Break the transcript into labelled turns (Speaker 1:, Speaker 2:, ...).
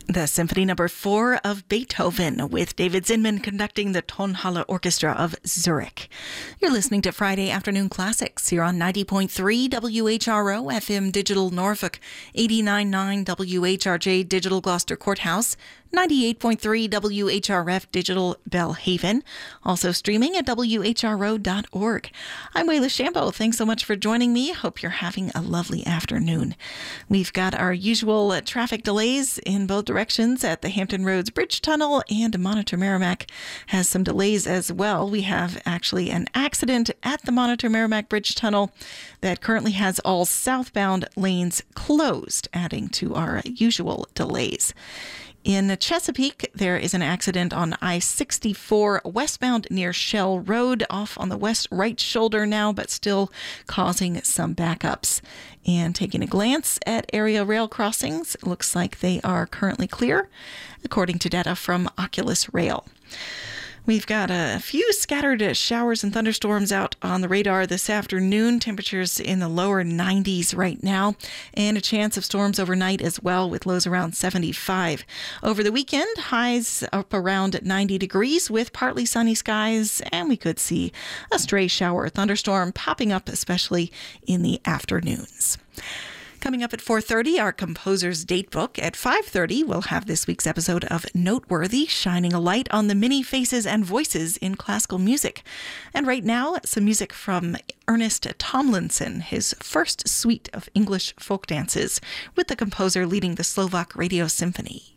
Speaker 1: The Symphony Number 4 of Beethoven, with David Zinman conducting the Tonhalle Orchestra of Zurich. You're listening to Friday Afternoon Classics here on 90.3 WHRO FM Digital Norfolk, 89.9 WHRJ Digital Gloucester Courthouse, 98.3 WHRF Digital Belhaven, also streaming at WHRO.org. I'm Wayla Shambo. Thanks so much for joining me. Hope you're having a lovely afternoon. We've got our usual traffic delays in both directions at the Hampton Roads Bridge Tunnel, and Monitor Merrimack has some delays as well. We have actually an accident at the Monitor Merrimack Bridge Tunnel that currently has all southbound lanes closed, adding to our usual delays. In Chesapeake, there is an accident on I-64 westbound near Shell Road, off on the west right shoulder now, but still causing some backups. And taking a glance at area rail crossings, it looks like they are currently clear, according to data from Oculus Rail. We've got a few scattered showers and thunderstorms out on the radar this afternoon. Temperatures in the lower 90s right now, and a chance of storms overnight as well, with lows around 75. Over the weekend, highs up around 90 degrees with partly sunny skies, and we could see a stray shower or thunderstorm popping up, especially in the afternoons. Coming up at 4:30, our Composer's Datebook. At 5:30, we'll have this week's episode of Noteworthy, shining a light on the many faces and voices in classical music. And right now, some music from Ernest Tomlinson, his first suite of English folk dances, with the composer leading the Slovak Radio Symphony.